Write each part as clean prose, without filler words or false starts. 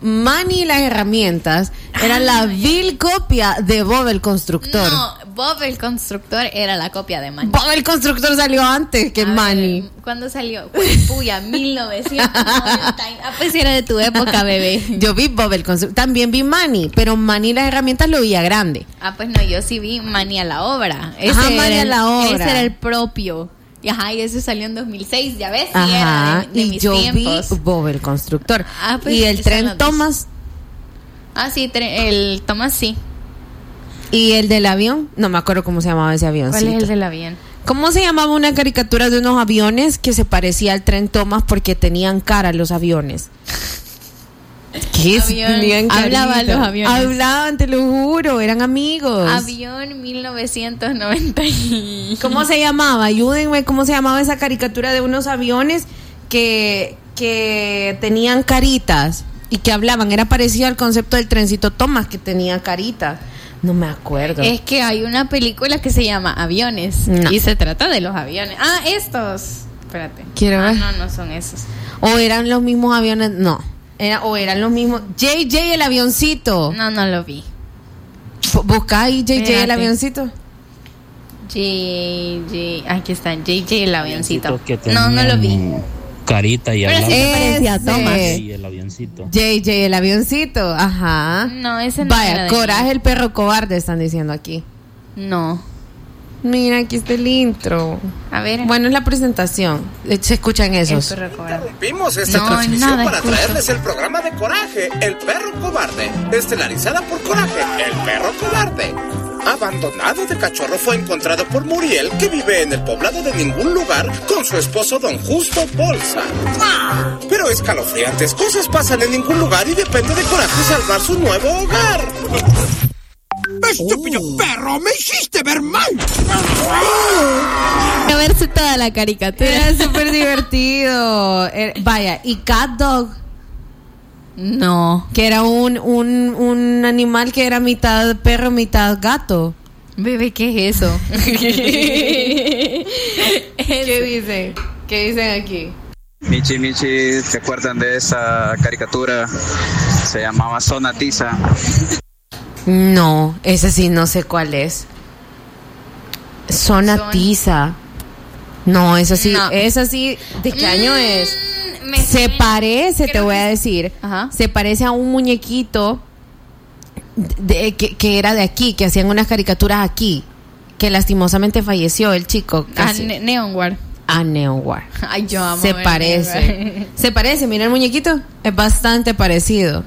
Manny y las herramientas era la vil copia de Bob el Constructor. No, Bob el Constructor era la copia de Manny. Bob el Constructor salió antes que Manny. ¿Cuándo salió? Puya, 1990. Pues era de tu época, bebé. Yo vi Bob el Constructor. También vi Manny, pero Manny y las herramientas lo vi a grande. Pues no, yo sí vi Manny a la obra. Manny a la obra. Ese era el propio. Y ese salió en 2006, ya ves. Ajá, y era de mis tiempos. Vi Bob el Constructor. Pues, y el tren Thomas. Sí, el Thomas sí. ¿Y el del avión? No me acuerdo cómo se llamaba ese avioncito. ¿Cuál es el del avión? ¿Cómo se llamaba una caricatura de unos aviones que se parecía al tren Thomas porque tenían cara los aviones? ¿Qué es? Hablaban los aviones. Hablaban, te lo juro, eran amigos. Avión 1990. ¿Cómo se llamaba? Ayúdenme, ¿cómo se llamaba esa caricatura de unos aviones que tenían caritas y que hablaban? Era parecido al concepto del trencito Thomas, que tenía caritas. No me acuerdo. Es que hay una película que se llama Aviones y se trata de los aviones. Estos. Espérate. Quiero ver. No son esos. ¿O eran los mismos aviones? No. Eran los mismos. JJ el avioncito. No lo vi. Busca ahí JJ el avioncito. Aquí está JJ el avioncito. No lo vi. Carita y hablaba. Pero sí parecía a Thomas. Y el avioncito. JJ el avioncito. Ajá. No, ese no. Vaya, Coraje el perro cobarde están diciendo aquí. No. Mira, aquí está el intro. A ver. Bueno, es la presentación. Se escuchan esos. Interrumpimos esta transmisión para traerles el programa de Coraje, el perro cobarde, estelarizada por Coraje, el perro cobarde. Abandonado de cachorro, fue encontrado por Muriel, que vive en el poblado de ningún lugar, con su esposo Don Justo Bolsa. Pero escalofriantes cosas pasan en ningún lugar y depende de Coraje salvar su nuevo hogar. ¡Estúpido perro! ¡Me hiciste ver mal! A verse toda la caricatura. Era súper divertido. Vaya, y Cat Dog. No. Que era un animal que era mitad perro, mitad gato. Bebé, ¿qué es eso? ¿Qué dicen? ¿Qué dicen aquí? Michi, ¿se acuerdan de esa caricatura? Se llamaba Zona Tiza. No, ese sí no sé cuál es. Zona Tiza. No, esa sí, no. Esa sí, ¿de qué año es? Se parece, te voy a decir. Ajá. Se parece a un muñequito que era de aquí, que hacían unas caricaturas aquí, que lastimosamente falleció el chico. Neon War. Neon War. Ay, yo amo. Se parece. Se parece, mira el muñequito. Es bastante parecido.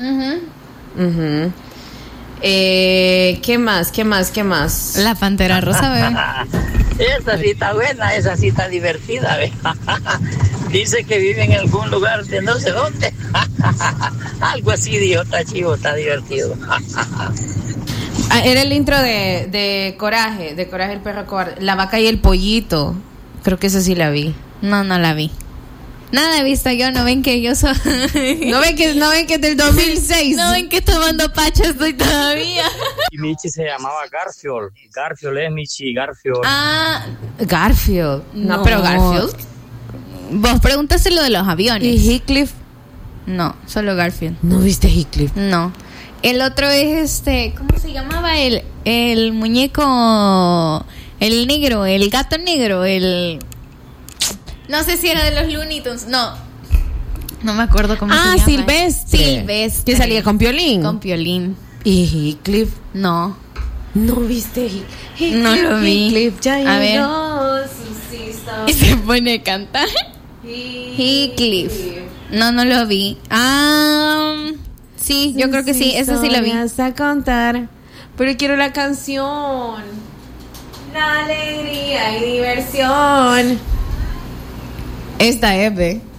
¿Qué más? La Pantera Rosa, bebé. Esa sí está buena, esa sí está divertida, ¿ve? Dice que vive en algún lugar de no sé dónde. Algo así dijo, está chivo, está divertido. Era el intro de Coraje el perro cobarde. La vaca y el pollito. Creo que esa sí la vi. No la vi. Nada he visto yo, no ven que yo soy. No ven que es del 2006. No ven que tomando pacha estoy todavía. Y Michi se llamaba Garfield. Garfield es Michi, Garfield. Garfield. No, pero Garfield. Vos pregúntaselo de los aviones. ¿Y Heathcliff? No, solo Garfield. ¿No viste Heathcliff? No. El otro es ¿cómo se llamaba? El muñeco, el negro, el gato negro, no sé si era de los Looney Tunes. No me acuerdo cómo se llama. Silvestre. Que salía con Piolín. Con Piolín. ¿Y Heathcliff? No viste Heathcliff. No lo vi. Heathcliff ya a ver. Y se pone a cantar. Heathcliff. No lo vi. Sí, yo creo que sí. Esa sí la vi. Vas a contar. Pero quiero la canción. La alegría y diversión. Esta es, ve.